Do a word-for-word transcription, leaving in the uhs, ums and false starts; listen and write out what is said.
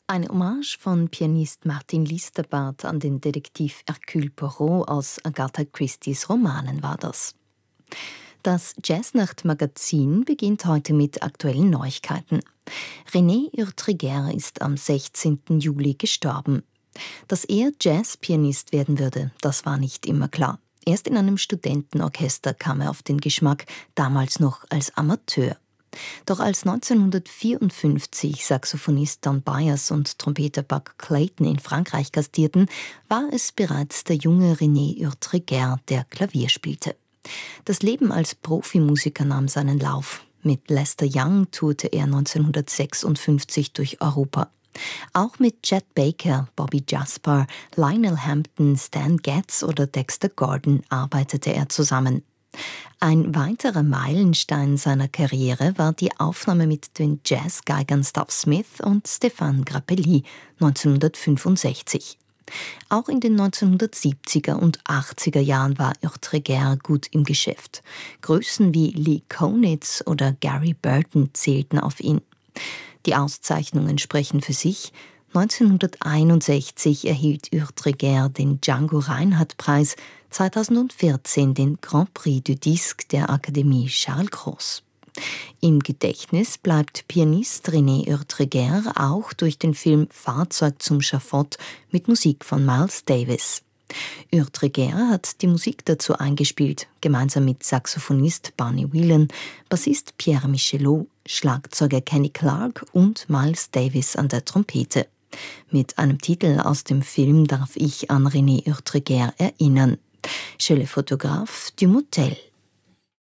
Eine Hommage von Pianist Martin Listerbarth an den Detektiv Hercule Poirot aus Agatha Christie's Romanen war das. Das Jazznacht-Magazin beginnt heute mit aktuellen Neuigkeiten. René Urtriguer ist am sechzehnten Juli gestorben. Dass er Jazzpianist werden würde, das war nicht immer klar. Erst in einem Studentenorchester kam er auf den Geschmack, damals noch als Amateur. Doch als neunzehnhundertvierundfünfzig Saxophonist Don Byers und Trompeter Buck Clayton in Frankreich gastierten, war es bereits der junge René Urtriguer, der Klavier spielte. Das Leben als Profimusiker nahm seinen Lauf. Mit Lester Young tourte er neunzehnhundertsechsundfünfzig durch Europa. Auch mit Chet Baker, Bobby Jasper, Lionel Hampton, Stan Getz oder Dexter Gordon arbeitete er zusammen. Ein weiterer Meilenstein seiner Karriere war die Aufnahme mit den Jazzgeigern Stuff Smith und Stéphane Grappelli neunzehnhundertfünfundsechzig. Auch in den neunzehnhundertsiebziger und achtziger Jahren war Urtriguer gut im Geschäft. Größen wie Lee Konitz oder Gary Burton zählten auf ihn. Die Auszeichnungen sprechen für sich. neunzehnhunderteinundsechzig erhielt Urtriguer den Django Reinhardt-Preis, zweitausendvierzehn den Grand Prix du Disque der Akademie Charles Cros. Im Gedächtnis bleibt Pianist René Urtriguer auch durch den Film Fahrzeug zum Schafott mit Musik von Miles Davis. Urtriguer hat die Musik dazu eingespielt, gemeinsam mit Saxophonist Bunny Whelan, Bassist Pierre Michelot, Schlagzeuger Kenny Clarke und Miles Davis an der Trompete. Mit einem Titel aus dem Film darf ich an René Urtriguer erinnern. Chez le photographe du Motel.